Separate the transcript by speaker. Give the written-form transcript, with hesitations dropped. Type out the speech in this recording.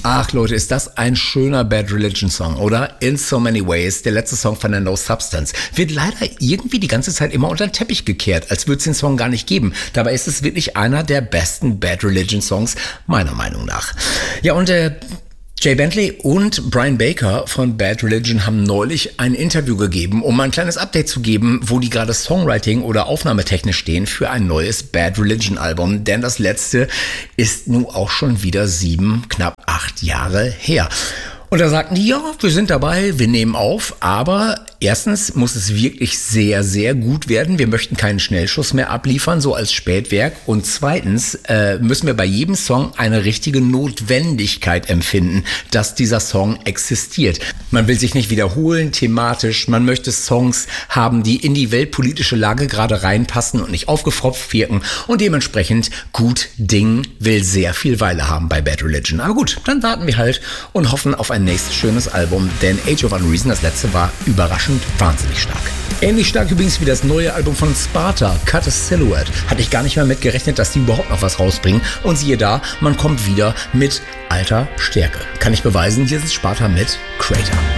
Speaker 1: Ach Leute, ist das ein schöner Bad Religion Song, oder? In So Many Ways, der letzte Song von der No Substance, wird leider irgendwie die ganze Zeit immer unter den Teppich gekehrt, als würde es den Song gar nicht geben. Dabei ist es wirklich einer der besten Bad Religion Songs, meiner Meinung nach. Ja, und Jay Bentley und Brian Baker von Bad Religion haben neulich ein Interview gegeben, um ein kleines Update zu geben, wo die gerade Songwriting oder aufnahmetechnisch stehen für ein neues Bad Religion Album, denn das letzte ist nun auch schon wieder knapp 8 Jahre her. Und da sagten die, ja, wir sind dabei, wir nehmen auf, aber erstens muss es wirklich sehr, sehr gut werden. Wir möchten keinen Schnellschuss mehr abliefern, so als Spätwerk. Und zweitens müssen wir bei jedem Song eine richtige Notwendigkeit empfinden, dass dieser Song existiert. Man will sich nicht wiederholen thematisch, man möchte Songs haben, die in die weltpolitische Lage gerade reinpassen und nicht aufgefropft wirken. Und dementsprechend gut Ding will sehr viel Weile haben bei Bad Religion. Aber gut, dann warten wir halt und hoffen auf ein nächstes schönes Album, denn Age of Unreason, das letzte, war überraschend wahnsinnig stark. Ähnlich stark übrigens wie das neue Album von Sparta, Cut a Silhouette. Hatte ich gar nicht mehr mitgerechnet, dass die überhaupt noch was rausbringen. Und siehe da, man kommt wieder mit alter Stärke. Kann ich beweisen, hier ist Sparta mit Crater.